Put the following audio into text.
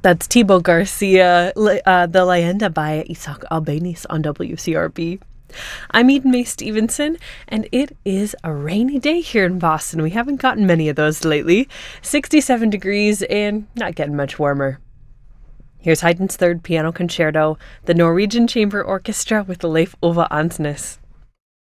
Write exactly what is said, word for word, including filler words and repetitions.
That's Thibaut Garcia, uh, The Leyenda by Isaac Albeniz on W C R B. I'm Eden Mae Stevenson, and it is a rainy day here in Boston. We haven't gotten many of those lately. sixty-seven degrees and not getting much warmer. Here's Haydn's Third Piano Concerto, the Norwegian Chamber Orchestra with Leif Ove Ansnes.